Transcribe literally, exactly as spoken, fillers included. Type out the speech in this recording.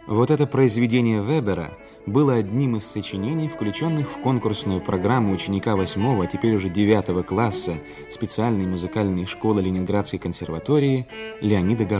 Вот это произведение Вебера было одним из сочинений, включенных в конкурсную программу ученика восьмого, а теперь уже девятого класса специальной музыкальной школы Ленинградской консерватории Леонида Горохова.